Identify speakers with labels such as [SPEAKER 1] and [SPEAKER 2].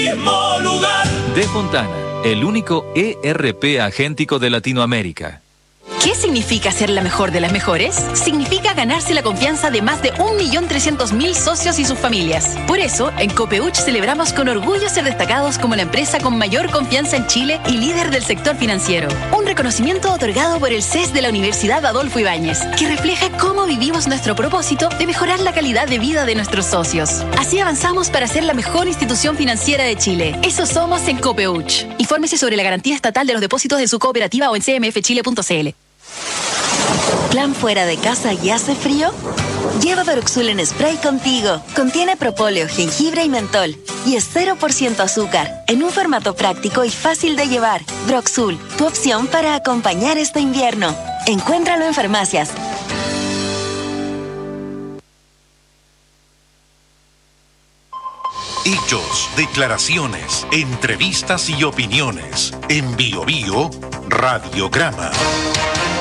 [SPEAKER 1] mismo lugar.
[SPEAKER 2] De Fontana, el único ERP agéntico de Latinoamérica.
[SPEAKER 3] ¿Qué significa ser la mejor de las mejores? Significa ganarse la confianza de más de 1.300.000 socios y sus familias. Por eso, en Copeuch celebramos con orgullo ser destacados como la empresa con mayor confianza en Chile y líder del sector financiero. Un reconocimiento otorgado por el CES de la Universidad Adolfo Ibáñez, que refleja cómo vivimos nuestro propósito de mejorar la calidad de vida de nuestros socios. Así avanzamos para ser la mejor institución financiera de Chile. Eso somos en Copeuch. Infórmese sobre la garantía estatal de los depósitos de su cooperativa o en cmfchile.cl.
[SPEAKER 4] ¿Plan fuera de casa y hace frío? Lleva Broxul en spray contigo. Contiene propóleo, jengibre y mentol. Y es 0% azúcar, en un formato práctico y fácil de llevar. Broxul, tu opción para acompañar este invierno. Encuéntralo en farmacias.
[SPEAKER 5] Hechos, declaraciones, entrevistas y opiniones. En Bio Bio, Radiograma.